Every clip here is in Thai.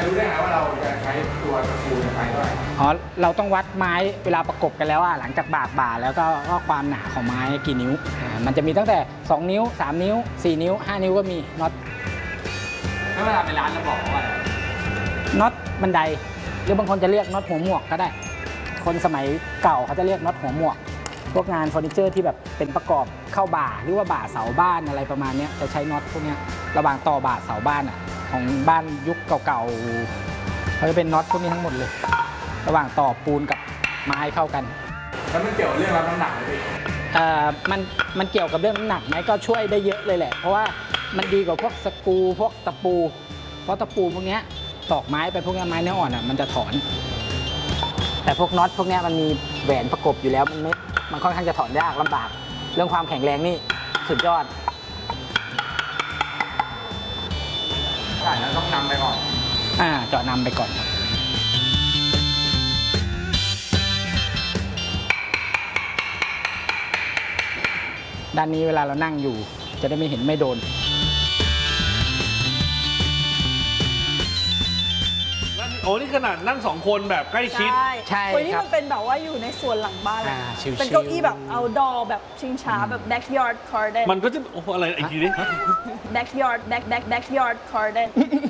รู้ได้ไงว่าเราจะใช้ตัวตะปูในไฟเท่าไหร่อ๋อเราต้องวัดไม้เวลาประกบกันแล้วหลังจากบ่าแล้วก็ความหนาของไม้กี่นิ้วมันจะมีตั้งแต่2นิ้ว3นิ้ว4นิ้ว5นิ้วก็มีน็อตแล้วเวลาไปร้านเราบอกว่าน็อตบันไดหรือบางคนจะเรียกน็อตหัวหมวกก็ได้คนสมัยเก่าเขาจะเรียกน็อตหัวหมวกพวกงานเฟอร์นิเจอร์ที่แบบเป็นประกอบเข้าบ่าหรือว่าบ่าเสาบ้านอะไรประมาณนี้จะใช้น็อตพวกนี้ระหว่างต่อบ่าเสาบ้านของบ้านยุคเก่าๆเขาจะเป็นน็อตพวกนี้ทั้งหมดเลยระหว่างต่อปูนกับไม้เข้ากันแล้วมันเกี่ยวเรื่องรับน้ำหนักไหมพี่มันเกี่ยวกับเรื่องน้ำหนักไหมก็ช่วยได้เยอะเลยแหละเพราะว่ามันดีกว่าพวกสกรูพวกตะปูเพราะตะปูพวกนี้ตอกไม้ไปพวกนี้ไม้เนื้ออ่อนมันจะถอนแต่พวกน็อตพวกนี้มันมีแหวนประกบอยู่แล้วมันค่อนข้างจะถอนยากลำบากเรื่องความแข็งแรงนี่สุดยอดใช่แล้วต้องนำไปก่อนเจาะนำไปก่อนด้านนี้เวลาเรานั่งอยู่จะได้ไม่เห็นไม่โดนโอ้นี่ขนาดนั่ง2 คนแบบใกล้ชิดใช่คนนี้มันเป็นแบบว่าอยู่ในสวนหลังบ้านเลยเป็นเก้าอี้แบบ outdoor แบบชิงช้าแบบ backyard garden มันก็จะโอ้อะไรอีกทีนี้ backyard garden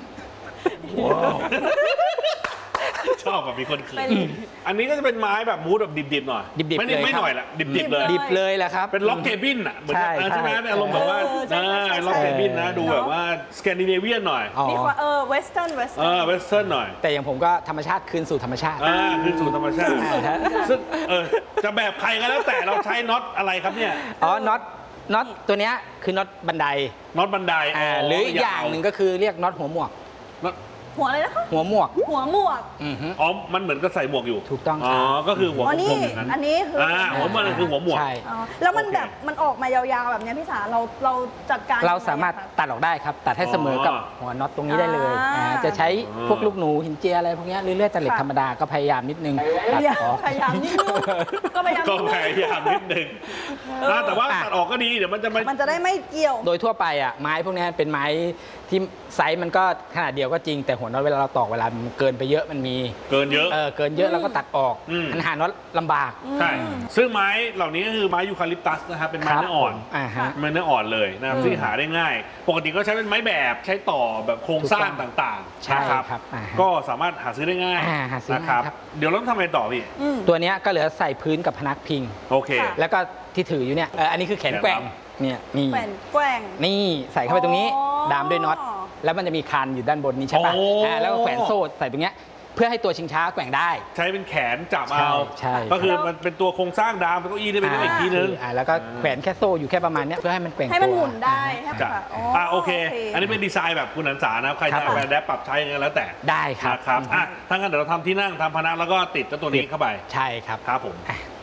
ชอบแบบมีคนคืนอันนี้ก็จะเป็นไม้แบบมูดแบบดิบๆหน่อยดิบๆเลยไม่หน่อยละดิบๆเลยดิบเลยแหละครับเป็นล็อกเคบินเหมือนใช่ไหมเป็นอารมณ์แบบว่าล็อกเคบินนะดูแบบว่าสแกนดิเนเวียนหน่อยมีความwestern เวสเทิร์นหน่อยแต่อย่างผมก็ธรรมชาติคืนสู่ธรรมชาติคืนสู่ธรรมชาติซึ่งจะแบบใครก็แล้วแต่เราใช้น็อตอะไรครับเนี่ยน็อตตัวนี้คือน็อตบันไดหรืออย่างหนึ่งก็คือเรียกน็อตหัวหมวกหัวอะไรนะคะหัวหมวกอ๋อมันเหมือนกับใส่หมวกอยู่ถูกต้องอ๋อก็คือหัวกลมอย่างนั้นอันนี้คือหัวมันคือหัวหมวกใช่แล้วมันแบบมันออกมายาวๆแบบนี้พี่สาเราจัดการเราสามารถตัดออกได้ครับตัดให้เสมอกับหัวน็อตตรงนี้ได้เลยจะใช้พวกลูกหนูหินเจียอะไรพวกนี้เรื่อยๆตะเหล็กธรรมดาก็พยายามนิดนึงตัดออกพยายามนิดนึงก็พยายามนิดนึงแต่ว่าตัดออกก็ดีเดี๋ยวมันจะได้ไม่เกี่ยวโดยทั่วไปไม้พวกนี้เป็นไม้ที่ไซส์มันก็ขนาดเดียวก็จริงแต่หัวน็อตเวลาเราตอกเวลามันเกินไปเยอะมันมีเกินเยอะเราก็ตัดออกมันหาน็อตลำบากใช่ซึ่งไม้เหล่านี้ก็คือไม้ยูคาลิปตัสนะครับเป็นไม้เนื้ออ่อนไม้เนื้ออ่อนเลยนะครับที่หาได้ง่ายปกติก็ใช้เป็นไม้แบบใช้ต่อแบบโครงสร้างต่างๆนะครับก็สามารถหาซื้อได้ง่ายนะครับเดี๋ยวเราต้องทำอะไรต่อพี่ตัวนี้ก็เหลือใส่พื้นกับพนักพิงโอเคแล้วก็ที่ถืออยู่เนี่ยอันนี้คือแขนแกว่งเนี่ยนี่แขนแกว่งนี่ใส่เข้าไปตรงนี้ดามด้วยน็อตแล้วมันจะมีคานอยู่ด้านบนนี้ใช่ป่ะแล้วก็แขวนโซ่ใส่ตรงเนี้ยเพื่อให้ตัวชิงช้าแกว่งได้ใช้เป็นแขนจับเอาก็คือมันเป็นตัวโครงสร้างดามเป็นเก้าอี้ได้ไปอีกทีนึงแล้วก็แขวนแค่โซ่อยู่แค่ประมาณนี้เพื่อให้มันแกว่งให้มันหมุนได้โอเคอันนี้เป็นดีไซน์แบบคุณหันษานะใครจะเอาไปแดปปรับใช้ยังไงแล้วแต่ได้ครับถ้างั้นเดี๋ยวเราทำที่นั่งทำพนักแล้วก็ติดตัวนี้เข้าไปใช่ครับครับผม